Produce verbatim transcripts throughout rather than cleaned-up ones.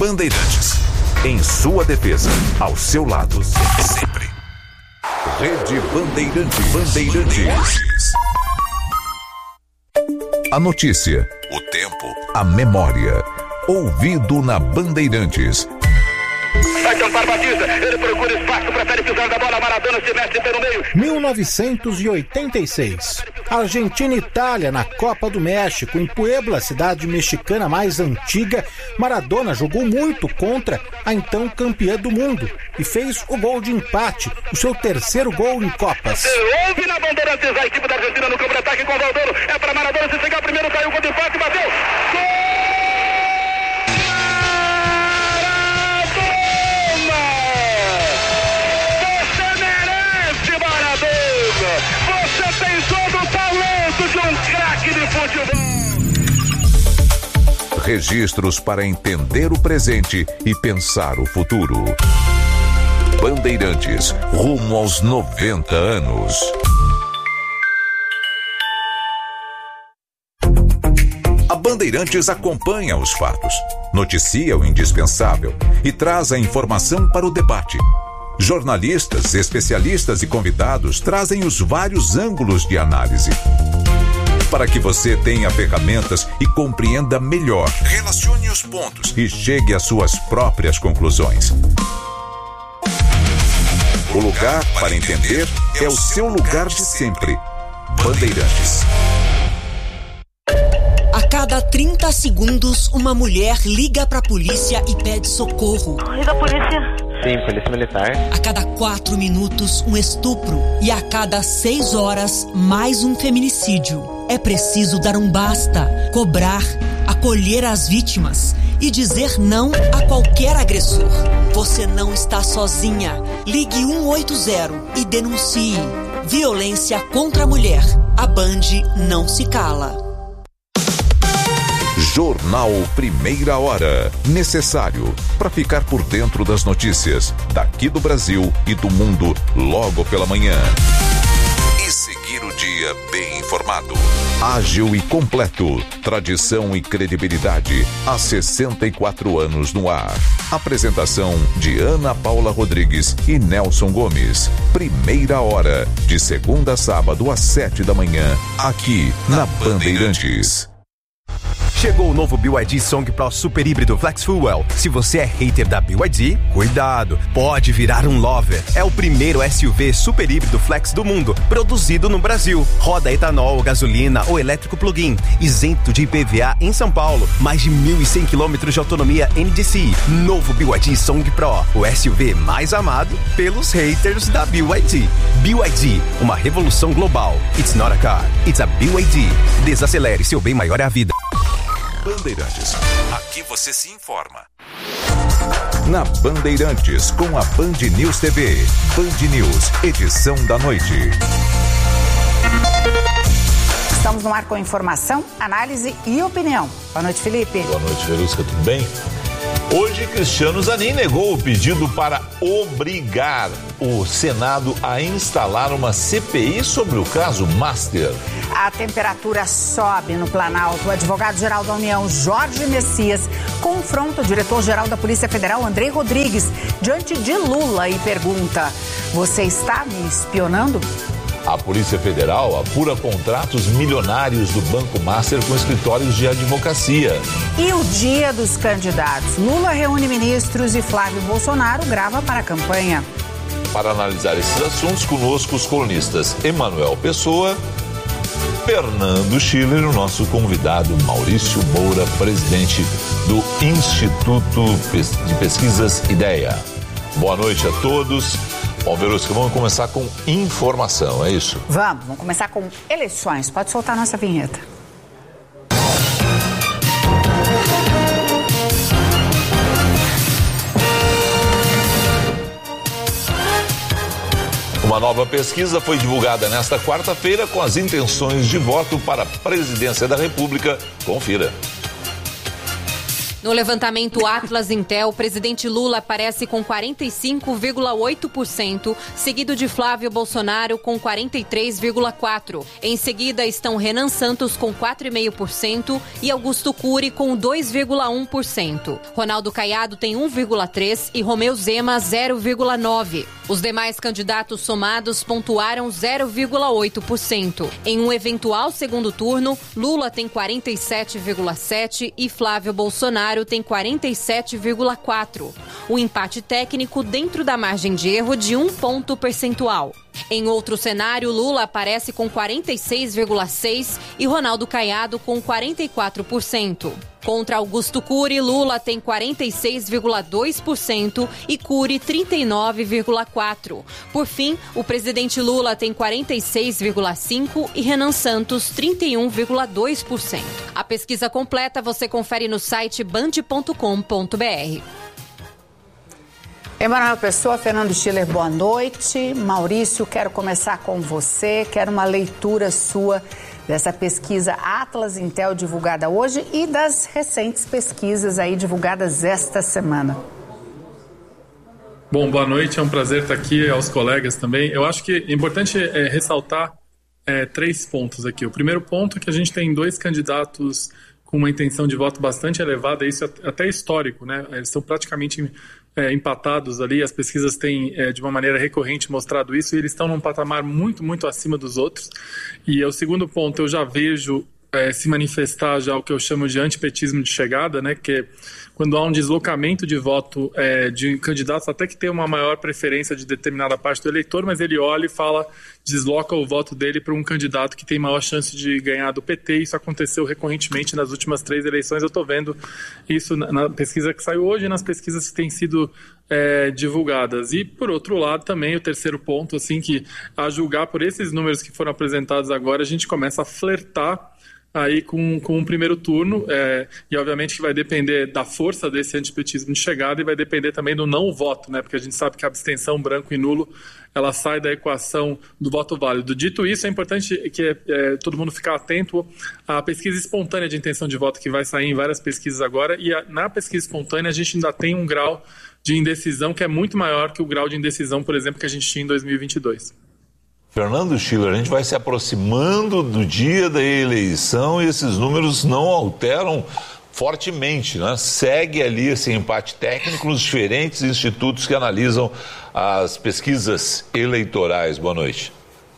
Bandeirantes. Em sua defesa, ao seu lado, sempre. Rede Bandeirantes. Bandeirantes. A notícia, o tempo, a memória. Ouvido na Bandeirantes. Vai tentar Batista, ele procura espaço, prefere pisar da bola, Maradona se mete pelo meio. mil novecentos e oitenta e seis. Argentina e Itália na Copa do México, em Puebla, cidade mexicana mais antiga. Maradona jogou muito contra a então campeã do mundo e fez o gol de empate, o seu terceiro gol em Copas. Houve na Bandeirantes a equipe da Argentina no campo de ataque com o Valdoro. É para Maradona, se chegar primeiro, caiu o gol de empate, bateu. Gol! Registros para entender o presente e pensar o futuro. Bandeirantes, rumo aos noventa anos. A Bandeirantes acompanha os fatos, noticia o indispensável e traz a informação para o debate. Jornalistas, especialistas e convidados trazem os vários ângulos de análise, para que você tenha ferramentas e compreenda melhor. Relacione os pontos e chegue às suas próprias conclusões. O lugar para entender é o seu lugar de sempre. Bandeirantes. A cada trinta segundos, uma mulher liga para a polícia e pede socorro. Liga a polícia. Sim, polícia militar. A cada quatro minutos, um estupro. E a cada seis horas, mais um feminicídio. É preciso dar um basta, cobrar, acolher as vítimas e dizer não a qualquer agressor. Você não está sozinha. Ligue um oito zero e denuncie. Violência contra a mulher. A Band não se cala. Jornal Primeira Hora. Necessário para ficar por dentro das notícias daqui do Brasil e do mundo logo pela manhã. E seguir o dia bem informado. Ágil e completo. Tradição e credibilidade há sessenta e quatro anos no ar. Apresentação de Ana Paula Rodrigues e Nelson Gomes. Primeira Hora. De segunda a sábado às sete da manhã. Aqui na Bandeirantes. Chegou o novo B Y D Song Pro Super Híbrido Flex Fuel. Se você é hater da B Y D, cuidado, pode virar um lover. É o primeiro S U V super híbrido flex do mundo, produzido no Brasil. Roda etanol, gasolina ou elétrico plug-in, isento de I P V A em São Paulo. Mais de mil e cem quilômetros de autonomia N D C I. Novo B Y D Song Pro, o S U V mais amado pelos haters da B Y D. B Y D, uma revolução global. It's not a car, it's a B Y D. Desacelere, seu bem maior é a vida. Bandeirantes. Aqui você se informa. Na Bandeirantes, com a Band News T V. Band News, edição da noite. Estamos no ar com informação, análise e opinião. Boa noite, Felipe. Boa noite, Verusca, tudo bem? Hoje, Cristiano Zanin negou o pedido para obrigar o Senado a instalar uma C P I sobre o caso Master. A temperatura sobe no Planalto. O advogado-geral da União, Jorge Messias, confronta o diretor-geral da Polícia Federal, Andrei Rodrigues, diante de Lula e pergunta: você está me espionando? A Polícia Federal apura contratos milionários do Banco Master com escritórios de advocacia. E o dia dos candidatos. Lula reúne ministros e Flávio Bolsonaro grava para a campanha. Para analisar esses assuntos, conosco os colunistas Emanuel Pessoa, Fernando Schiller e o nosso convidado Maurício Moura, presidente do Instituto de Pesquisas Ideia. Boa noite a todos. Bom, Verusca, vamos começar com informação, é isso? Vamos, vamos começar com eleições. Pode soltar a nossa vinheta. Uma nova pesquisa foi divulgada nesta quarta-feira com as intenções de voto para a presidência da República. Confira. No levantamento Atlas Intel, o presidente Lula aparece com quarenta e cinco vírgula oito por cento, seguido de Flávio Bolsonaro com quarenta e três vírgula quatro por cento. Em seguida estão Renan Santos com quatro vírgula cinco por cento e Augusto Cury com dois vírgula um por cento. Ronaldo Caiado tem um vírgula três por cento e Romeu Zema zero vírgula nove por cento. Os demais candidatos somados pontuaram zero vírgula oito por cento. Em um eventual segundo turno, Lula tem quarenta e sete vírgula sete por cento e Flávio Bolsonaro tem quarenta e sete vírgula quatro por cento. O empate técnico dentro da margem de erro de um ponto percentual. Em outro cenário, Lula aparece com quarenta e seis vírgula seis por cento e Ronaldo Caiado com quarenta e quatro por cento. Contra Augusto Cury, Lula tem quarenta e seis vírgula dois por cento e Cury trinta e nove vírgula quatro por cento. Por fim, o presidente Lula tem quarenta e seis vírgula cinco por cento e Renan Santos trinta e um vírgula dois por cento. A pesquisa completa você confere no site band ponto com ponto b r. Emanuel Pessoa, Fernando Schiller, boa noite. Maurício, quero começar com você, quero uma leitura sua dessa pesquisa Atlas Intel divulgada hoje e das recentes pesquisas aí divulgadas esta semana. Bom, boa noite, é um prazer estar aqui, aos colegas também. Eu acho que é importante é, ressaltar é, três pontos aqui. O primeiro ponto é que a gente tem dois candidatos com uma intenção de voto bastante elevada, isso é até histórico, né? Eles estão praticamente é, empatados ali, as pesquisas têm é, de uma maneira recorrente mostrado isso, e eles estão num patamar muito, muito acima dos outros. E o segundo ponto, eu já vejo é, se manifestar já o que eu chamo de antipetismo de chegada, né? Que é quando há um deslocamento de voto é, de candidatos, até que tem uma maior preferência de determinada parte do eleitor, mas ele olha e fala, desloca o voto dele para um candidato que tem maior chance de ganhar do P T. Isso aconteceu recorrentemente nas últimas três eleições. Eu estou vendo isso na, na pesquisa que saiu hoje e nas pesquisas que têm sido é, divulgadas. E, por outro lado, também o terceiro ponto, assim, que a julgar por esses números que foram apresentados agora, a gente começa a flertar aí com, com um primeiro turno, é, e obviamente que vai depender da força desse antipetismo de chegada e vai depender também do não voto, né, porque a gente sabe que a abstenção, branco e nulo, ela sai da equação do voto válido. Dito isso, é importante que é, é, todo mundo ficar atento à pesquisa espontânea de intenção de voto que vai sair em várias pesquisas agora, e a, na pesquisa espontânea a gente ainda tem um grau de indecisão que é muito maior que o grau de indecisão, por exemplo, que a gente tinha em dois mil e vinte e dois. Fernando Schiller, a gente vai se aproximando do dia da eleição e esses números não alteram fortemente, né? Segue ali esse empate técnico nos diferentes institutos que analisam as pesquisas eleitorais. Boa noite.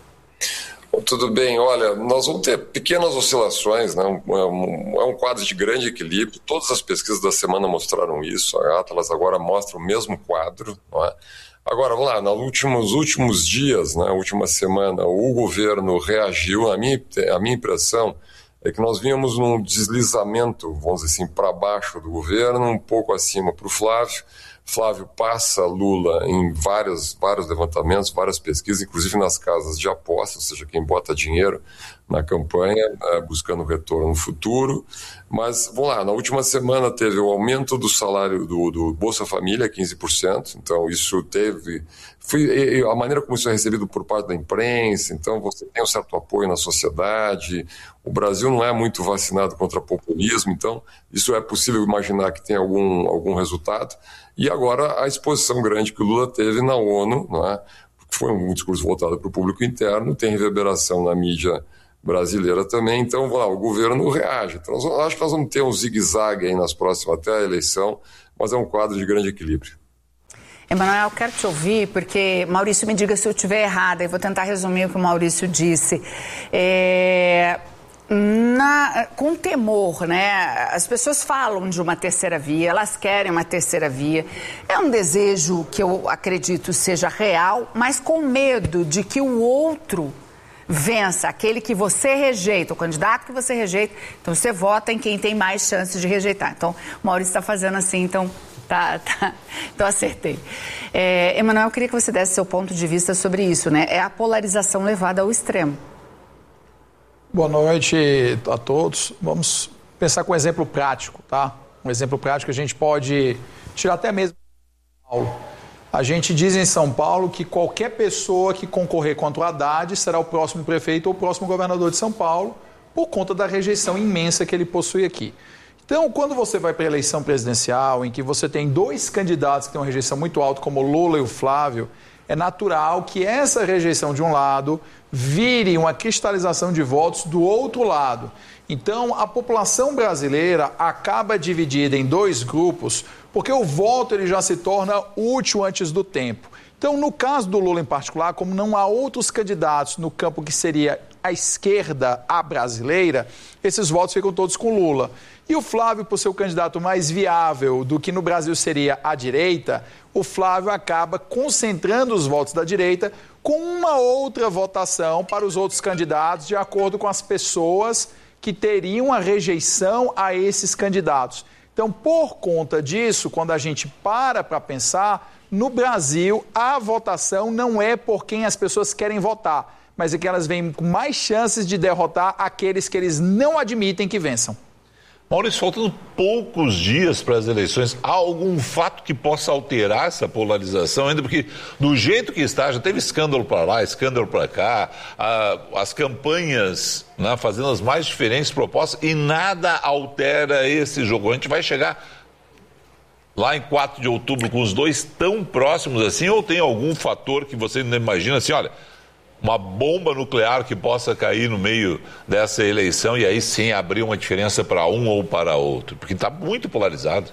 Tudo bem, olha, nós vamos ter pequenas oscilações, né? É um, é um quadro de grande equilíbrio, todas as pesquisas da semana mostraram isso, a Atlas agora mostra o mesmo quadro, não é? Agora, vamos lá, nos últimos, últimos dias, na né, última semana, o governo reagiu. A minha, a minha impressão é que nós vínhamos num deslizamento, vamos dizer assim, para baixo do governo, um pouco acima para o Flávio. Flávio passa Lula em vários, vários levantamentos, várias pesquisas, inclusive nas casas de aposta, ou seja, quem bota dinheiro na campanha, né, buscando retorno no futuro. Mas, vamos lá, na última semana teve o aumento do salário do, do Bolsa Família, quinze por cento, então isso teve... Foi a maneira como isso é recebido por parte da imprensa, então você tem um certo apoio na sociedade, o Brasil não é muito vacinado contra populismo, então isso é possível imaginar que tem algum, algum resultado. E agora a exposição grande que o Lula teve na ONU, não é? Foi um discurso voltado para o público interno, tem reverberação na mídia brasileira também, então lá, o governo reage. Então, nós, acho que nós vamos ter um zigue-zague aí nas próximas, até a eleição, mas é um quadro de grande equilíbrio. Emanuel, quero te ouvir, porque Maurício me diga se eu estiver errada, e vou tentar resumir o que o Maurício disse. É... Na, com temor, né? As pessoas falam de uma terceira via, elas querem uma terceira via. É um desejo que eu acredito seja real, mas com medo de que o outro vença, aquele que você rejeita, o candidato que você rejeita. Então você vota em quem tem mais chances de rejeitar. Então o Maurício está fazendo assim, então tá, tá, então acertei. É, Emanuel, eu queria que você desse seu ponto de vista sobre isso, né? É a polarização levada ao extremo. Boa noite a todos. Vamos pensar com um exemplo prático, tá? Um exemplo prático que a gente pode tirar até mesmo de São Paulo. A gente diz em São Paulo que qualquer pessoa que concorrer contra o Haddad será o próximo prefeito ou o próximo governador de São Paulo, por conta da rejeição imensa que ele possui aqui. Então, quando você vai para a eleição presidencial, em que você tem dois candidatos que têm uma rejeição muito alta, como o Lula e o Flávio, é natural que essa rejeição de um lado vire uma cristalização de votos do outro lado. Então, a população brasileira acaba dividida em dois grupos, porque o voto ele já se torna útil antes do tempo. Então, no caso do Lula em particular, como não há outros candidatos no campo que seria a esquerda à brasileira, esses votos ficam todos com Lula. E o Flávio, por ser o candidato mais viável do que no Brasil seria a direita, o Flávio acaba concentrando os votos da direita com uma outra votação para os outros candidatos, de acordo com as pessoas que teriam a rejeição a esses candidatos. Então, por conta disso, quando a gente para para pensar, no Brasil, a votação não é por quem as pessoas querem votar, mas é que elas vêm com mais chances de derrotar aqueles que eles não admitem que vençam. Maurício, faltando poucos dias para as eleições, há algum fato que possa alterar essa polarização ainda? Porque do jeito que está, já teve escândalo para lá, escândalo para cá, a, as campanhas, né, fazendo as mais diferentes propostas e nada altera esse jogo. A gente vai chegar lá em quatro de outubro com os dois tão próximos assim, ou tem algum fator que você não imagina assim, olha, uma bomba nuclear que possa cair no meio dessa eleição e aí sim abrir uma diferença para um ou para outro? Porque está muito polarizado.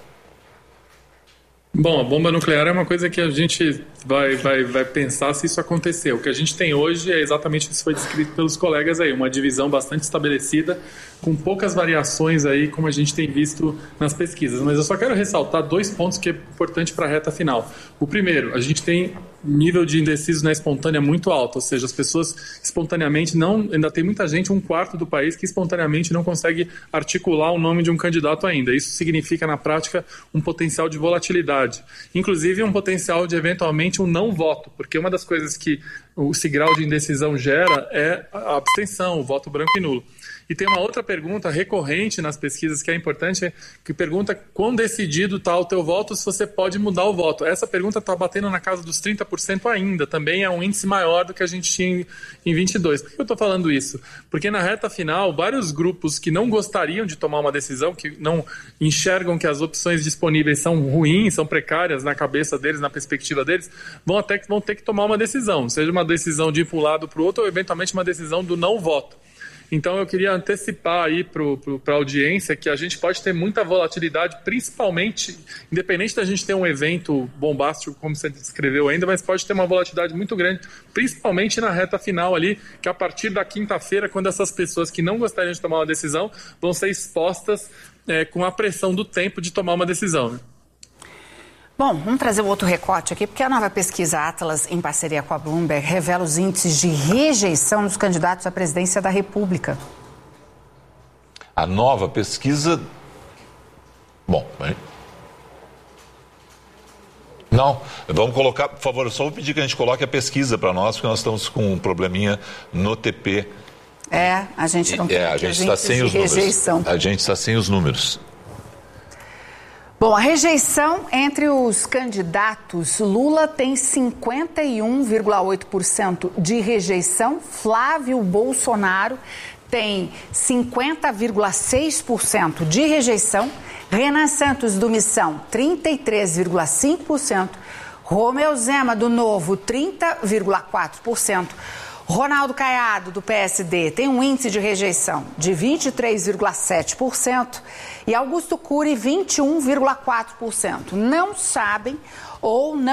Bom, a bomba nuclear é uma coisa que a gente vai, vai, vai pensar se isso acontecer. O que a gente tem hoje é exatamente isso que foi descrito pelos colegas aí, uma divisão bastante estabelecida, com poucas variações aí, como a gente tem visto nas pesquisas. Mas eu só quero ressaltar dois pontos que é importante para a reta final. O primeiro, a gente tem nível de indecisos na espontânea muito alto, ou seja, as pessoas espontaneamente não, ainda tem muita gente, um quarto do país, que espontaneamente não consegue articular o nome de um candidato ainda. Isso significa, na prática, um potencial de volatilidade, inclusive um potencial de, eventualmente, um não voto, porque uma das coisas que esse grau de indecisão gera é a abstenção, o voto branco e nulo. E tem uma outra pergunta recorrente nas pesquisas que é importante, que pergunta quão decidido está o teu voto, se você pode mudar o voto. Essa pergunta está batendo na casa dos trinta por cento ainda, também é um índice maior do que a gente tinha em vinte e dois. Por que eu estou falando isso? Porque na reta final, vários grupos que não gostariam de tomar uma decisão, que não enxergam que as opções disponíveis são ruins, são precárias na cabeça deles, na perspectiva deles, vão, até, vão ter que tomar uma decisão, seja uma decisão de ir para um lado para o outro ou eventualmente uma decisão do não voto. Então eu queria antecipar aí para a audiência que a gente pode ter muita volatilidade, principalmente, independente da gente ter um evento bombástico, como você descreveu ainda, mas pode ter uma volatilidade muito grande, principalmente na reta final ali, que a partir da quinta-feira, quando essas pessoas que não gostariam de tomar uma decisão vão ser expostas é, com a pressão do tempo de tomar uma decisão, né? Bom, vamos trazer um outro recorte aqui, porque a nova pesquisa Atlas, em parceria com a Bloomberg, revela os índices de rejeição dos candidatos à presidência da República. A nova pesquisa... Bom, não, vamos colocar, por favor, eu só vou pedir que a gente coloque a pesquisa para nós, porque nós estamos com um probleminha no T P. É, a gente não tem é, a gente está sem os rejeição. números. A gente está sem os números. Bom, a rejeição entre os candidatos, Lula tem cinquenta e um vírgula oito por cento de rejeição, Flávio Bolsonaro tem cinquenta vírgula seis por cento de rejeição, Renan Santos do Missão trinta e três vírgula cinco por cento, Romeu Zema do Novo trinta vírgula quatro por cento, Ronaldo Caiado, do P S D, tem um índice de rejeição de vinte e três vírgula sete por cento e Augusto Cury, vinte e um vírgula quatro por cento. Não sabem ou não